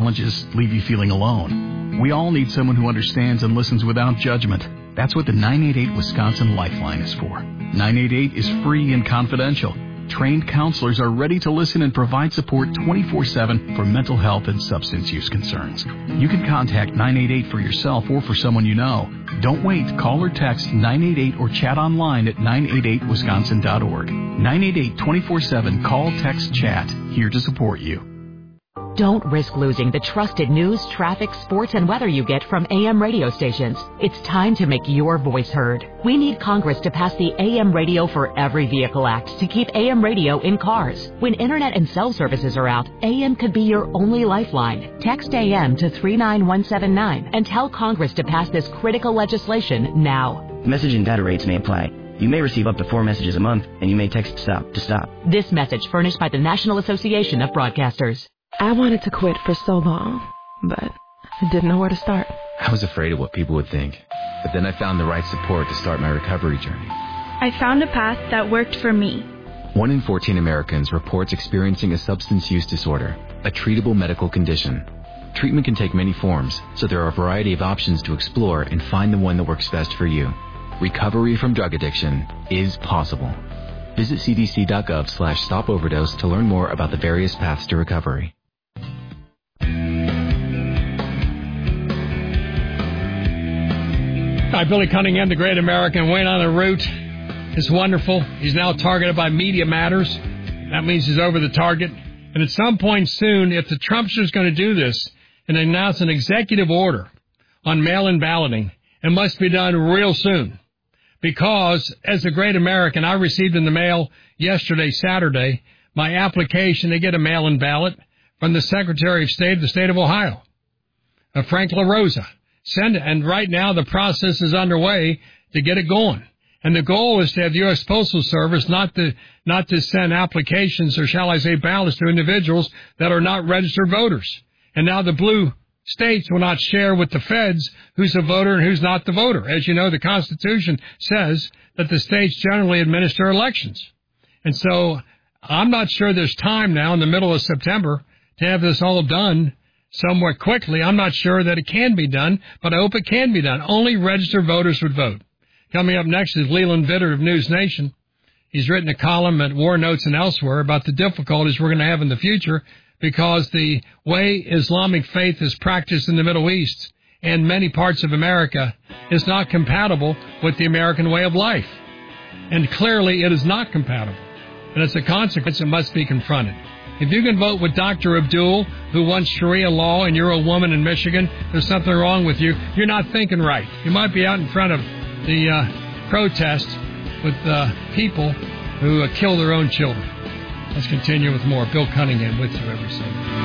challenges leave you feeling alone. We all need someone who understands and listens without judgment. That's what the 988 Wisconsin Lifeline is for. 988 is free and confidential. Trained counselors are ready to listen and provide support 24/7 for mental health and substance use concerns. You can contact 988 for yourself or for someone you know. Don't wait. Call or text 988 or chat online at 988wisconsin.org. 988 24/7. Call, text, chat. Here to support you. Don't risk losing the trusted news, traffic, sports, and weather you get from AM radio stations. It's time to make your voice heard. We need Congress to pass the AM Radio for Every Vehicle Act to keep AM radio in cars. When internet and cell services are out, AM could be your only lifeline. Text AM to 39179 and tell Congress to pass this critical legislation now. Message and data rates may apply. You may receive up to 4 messages a month, and you may text STOP to stop. This message furnished by the National Association of Broadcasters. I wanted to quit for so long, but I didn't know where to start. I was afraid of what people would think, but then I found the right support to start my recovery journey. I found a path that worked for me. 1 in 14 Americans reports experiencing a substance use disorder, a treatable medical condition. Treatment can take many forms, so there are a variety of options to explore and find the one that works best for you. Recovery from drug addiction is possible. Visit cdc.gov/stopoverdose to learn more about the various paths to recovery. Hi, Billy Cunningham, the great American, went on the route. It's wonderful. He's now targeted by Media Matters. That means he's over the target. And at some point soon, if the Trumpsters is going to do this and announce an executive order on mail-in balloting, it must be done real soon. Because, as a great American, I received in the mail yesterday, Saturday, my application to get a mail-in ballot from the Secretary of State of the state of Ohio, Frank LaRosa. Send it, and right now the process is underway to get it going. And the goal is to have the U.S. Postal Service not to send applications, or shall I say ballots, to individuals that are not registered voters. And now the blue states will not share with the feds who's a voter and who's not the voter. As you know, the Constitution says that the states generally administer elections. And so I'm not sure there's time now in the middle of September to have this all done somewhat quickly. I'm not sure that it can be done, but I hope it can be done. Only registered voters would vote. Coming up next is Leland Vittert of News Nation. He's written a column at War Notes and elsewhere about the difficulties we're going to have in the future because the way Islamic faith is practiced in the Middle East and many parts of America is not compatible with the American way of life. And clearly it is not compatible. And as a consequence, it must be confronted. If you can vote with Dr. Abdul, who wants Sharia law, and you're a woman in Michigan, there's something wrong with you. You're not thinking right. You might be out in front of the protest with people who kill their own children. Let's continue with more. Bill Cunningham with you every Sunday.